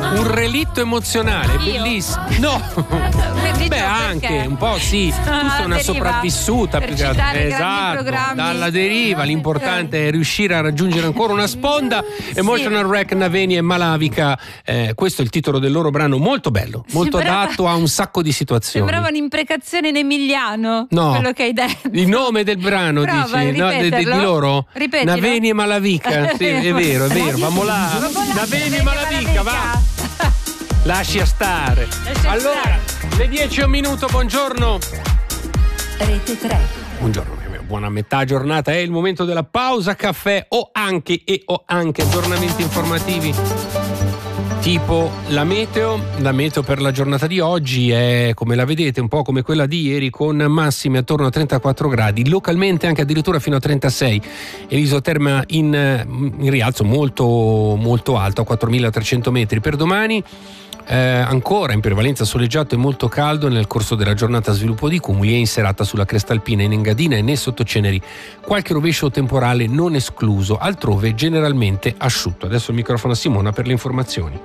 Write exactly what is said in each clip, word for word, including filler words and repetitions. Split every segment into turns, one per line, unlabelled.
Un relitto emozionale,
Io?
bellissimo. No, beh, anche un po' sì. Tu
Ah,
sei una
deriva.
sopravvissuta
Per
più che altro.
citare grandi
Esatto,
programmi.
dalla deriva. L'importante è riuscire a raggiungere ancora una sponda. Emotional Wreck, Naveni e Malavica. Eh, questo è il titolo del loro brano, molto bello, molto
Sembrava-
adatto a un sacco di situazioni.
Sembrava un'imprecazione in emiliano.
No.
Quello che hai detto.
Il nome del brano,
Prova a
dici? No, di, di
ripeterlo.
loro?
Ripetilo.
Naveni e Malavica. Sì, è vero, è vero. Vamo là. Naveni e Malavica, va. Lascia stare.
Lascia
Allora,
stare.
le dieci e un minuto, buongiorno.
Rete tre.
Buongiorno, buona metà giornata. È il momento della pausa caffè o anche e o anche aggiornamenti informativi. Tipo la meteo, la meteo per la giornata di oggi è, come la vedete, un po' come quella di ieri, con massime attorno a trentaquattro gradi, localmente anche addirittura fino a trentasei, e l'isoterma in, in rialzo molto, molto alto, a quattromilatrecento metri. Per domani eh, ancora in prevalenza soleggiato e molto caldo, nel corso della giornata sviluppo di cumuli, e in serata sulla cresta alpina, in Engadina e nei sottoceneri qualche rovescio temporale non escluso, altrove generalmente asciutto. Adesso il microfono a Simona per le informazioni.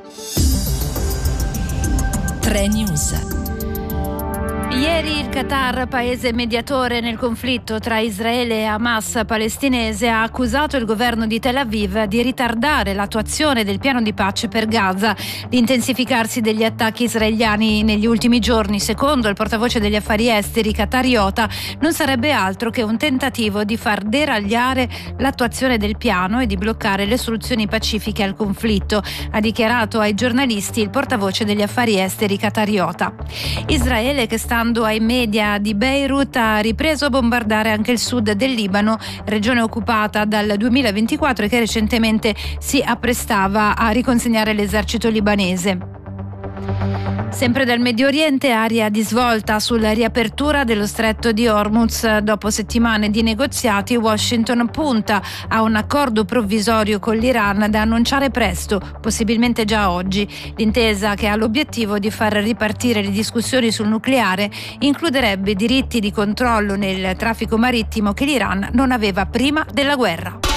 tre News.
Ieri il Qatar, paese mediatore nel conflitto tra Israele e Hamas palestinese, ha accusato il governo di Tel Aviv di ritardare l'attuazione del piano di pace per Gaza. L'intensificarsi degli attacchi israeliani negli ultimi giorni, secondo il portavoce degli affari esteri qatariota, non sarebbe altro che un tentativo di far deragliare l'attuazione del piano e di bloccare le soluzioni pacifiche al conflitto, ha dichiarato ai giornalisti il portavoce degli affari esteri qatariota. Israele, che stando ai media di Beirut, ha ripreso a bombardare anche il sud del Libano, regione occupata dal duemilaventiquattro e che recentemente si apprestava a riconsegnare l'esercito libanese. Sempre dal Medio Oriente, aria di svolta sulla riapertura dello stretto di Hormuz. Dopo settimane di negoziati, Washington punta a un accordo provvisorio con l'Iran da annunciare presto, possibilmente già oggi. L'intesa, che ha l'obiettivo di far ripartire le discussioni sul nucleare, includerebbe diritti di controllo nel traffico marittimo che l'Iran non aveva prima della guerra.